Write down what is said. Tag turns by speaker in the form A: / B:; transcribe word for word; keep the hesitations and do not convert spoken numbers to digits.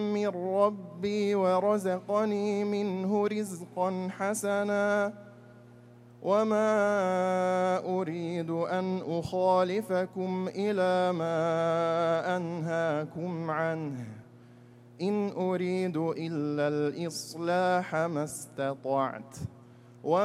A: من ربي ورزقني منه رزقا حسنا وما أريد أن أخالفكم إلى ما أنهاكم عنه إن أريد إلا الإصلاح ما استطعت